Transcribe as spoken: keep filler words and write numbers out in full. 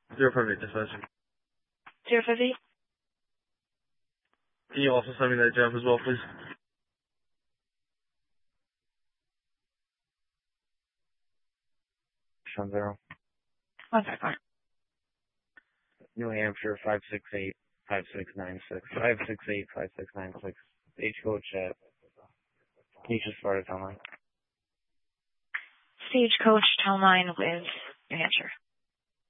Zero five eight dispatcher. Zero five eight. Can you also send me that job as well, please? Sean Zero. One second. New Hampshire five six eight five six nine six five six eight five six nine six. Stagecoach at Nisha Sparta Town Line. Stagecoach Town Line with New Hampshire.